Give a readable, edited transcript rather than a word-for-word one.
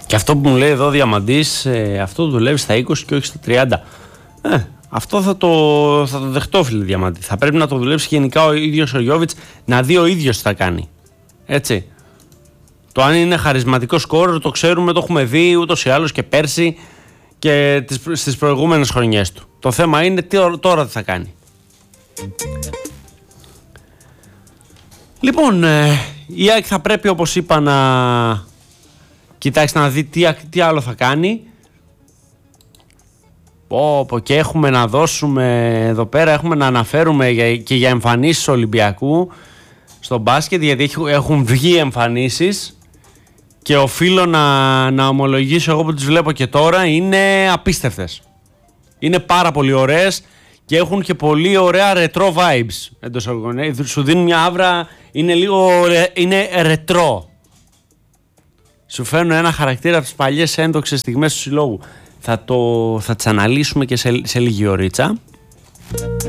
Και αυτό που μου λέει εδώ ο Διαμαντής, αυτό δουλεύει στα 20 και όχι στα 30. Αυτό θα το δεχτώ, φίλε Διαμαντή. Θα πρέπει να το δουλέψει γενικά ο ίδιος ο Γιόβιτς, να δει ο ίδιος τι θα κάνει. Έτσι. Το αν είναι χαρισματικό σκόρερ το ξέρουμε, το έχουμε δει ούτως ή άλλως και πέρσι και στις προηγούμενες χρονιές του. Το θέμα είναι τώρα τι θα κάνει. Λοιπόν, η ΑΕΚ θα πρέπει, όπως είπα, να κοιτάξει να δει τι άλλο θα κάνει. Και έχουμε να δώσουμε εδώ πέρα, έχουμε να αναφέρουμε και για εμφανίσεις Ολυμπιακού στο μπάσκετ, γιατί έχουν βγει εμφανίσεις και οφείλω να ομολογήσω, εγώ που τις βλέπω και τώρα, είναι απίστευτες. Είναι πάρα πολύ ωραίες και έχουν και πολύ ωραία retro vibes εντός οργανών. Σου δίνουν μια άβρα, είναι retro. Σου φέρνουν ένα χαρακτήρα από τις παλιές ένδοξες στιγμές του συλλόγου. Θα τις αναλύσουμε και σε λίγη ωρίτσα.